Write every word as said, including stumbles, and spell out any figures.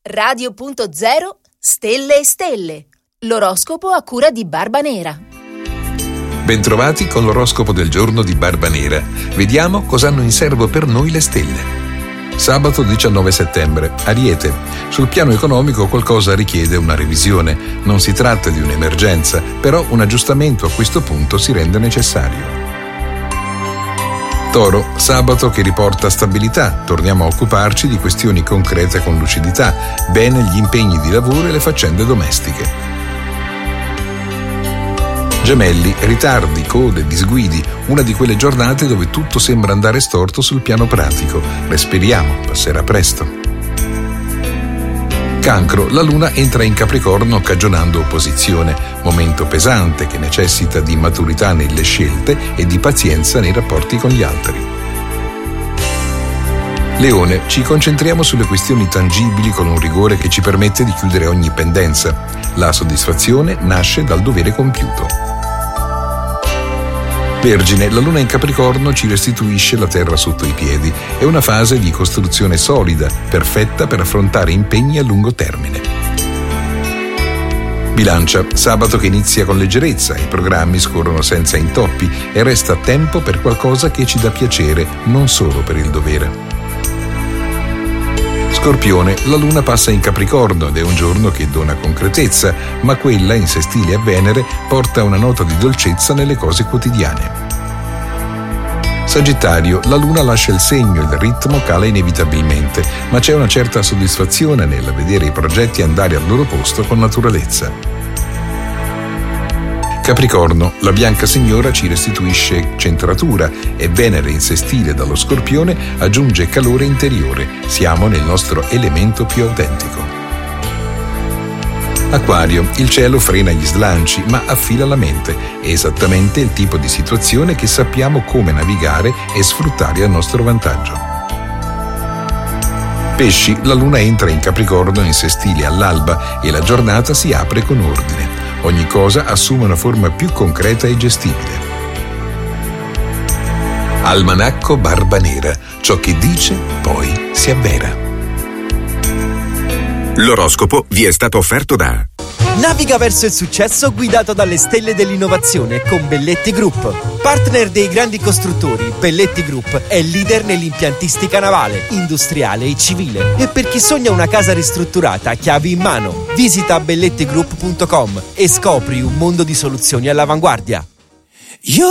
Radio punto zero Stelle e Stelle. L'oroscopo a cura di Barba Nera. Bentrovati con l'oroscopo del giorno di Barba Nera. Vediamo cosa hanno in serbo per noi le stelle. Sabato diciannove settembre, Ariete. Sul piano economico qualcosa richiede una revisione. Non si tratta di un'emergenza, però un aggiustamento a questo punto si rende necessario. Toro, sabato che riporta stabilità, torniamo a occuparci di questioni concrete con lucidità, bene gli impegni di lavoro e le faccende domestiche. Gemelli, ritardi, code, disguidi, una di quelle giornate dove tutto sembra andare storto sul piano pratico. Respiriamo, passerà presto. Cancro, la luna entra in Capricorno cagionando opposizione, momento pesante che necessita di maturità nelle scelte e di pazienza nei rapporti con gli altri. Leone, ci concentriamo sulle questioni tangibili con un rigore che ci permette di chiudere ogni pendenza. La soddisfazione nasce dal dovere compiuto. Vergine, la luna in Capricorno ci restituisce la terra sotto i piedi. È una fase di costruzione solida, perfetta per affrontare impegni a lungo termine. Bilancia, sabato che inizia con leggerezza, i programmi scorrono senza intoppi e resta tempo per qualcosa che ci dà piacere, non solo per il dovere. Scorpione, la luna passa in Capricorno ed è un giorno che dona concretezza, ma quella, in sestile a Venere, porta una nota di dolcezza nelle cose quotidiane. Sagittario, la luna lascia il segno, il ritmo cala inevitabilmente, ma c'è una certa soddisfazione nel vedere i progetti andare al loro posto con naturalezza. Capricorno, la bianca signora ci restituisce centratura e Venere in sestile dallo Scorpione aggiunge calore interiore. Siamo nel nostro elemento più autentico. Acquario, il cielo frena gli slanci ma affila la mente. È esattamente il tipo di situazione che sappiamo come navigare e sfruttare a nostro vantaggio. Pesci, la luna entra in Capricorno in sestile all'alba e la giornata si apre con ordine. Ogni cosa assume una forma più concreta e gestibile. Almanacco Barba Nera. Ciò che dice, poi si avvera. L'oroscopo vi è stato offerto da Naviga verso il successo guidato dalle stelle dell'innovazione con Belletti Group. Partner dei grandi costruttori, Belletti Group è leader nell'impiantistica navale, industriale e civile. E per chi sogna una casa ristrutturata, chiavi in mano. Visita belletti group punto com e scopri un mondo di soluzioni all'avanguardia. Io